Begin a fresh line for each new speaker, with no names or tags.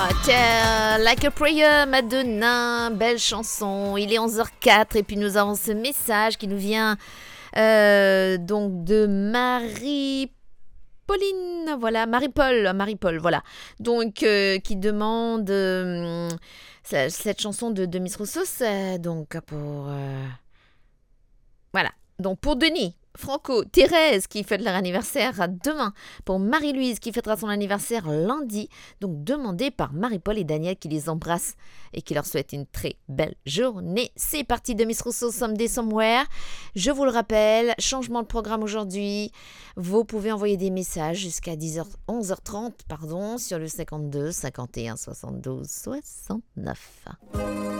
Like a Prayer, Madonna, belle chanson. Il est 11h04 et puis nous avons ce message qui nous vient donc de Marie-Pauline, voilà, Marie-Paul, voilà. Donc qui demande cette chanson de Miss Rousseau, c'est donc pour voilà. Donc pour Denis, Franco, Thérèse qui fête leur anniversaire demain, pour Marie-Louise qui fêtera son anniversaire lundi, donc demandé par Marie-Paul et Daniel qui les embrassent et qui leur souhaitent une très belle journée. C'est parti de Miss Rousseau Someday Somewhere. Je vous le rappelle, changement de programme aujourd'hui. Vous pouvez envoyer des messages jusqu'à 11h30 sur le 52 51 72 69.